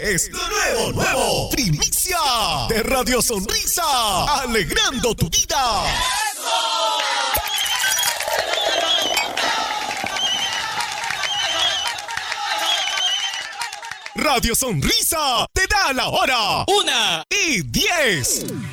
es lo nuevo. Primicia de Radio Sonrisa, alegrando tu vida. Radio Sonrisa te da la hora 1:10.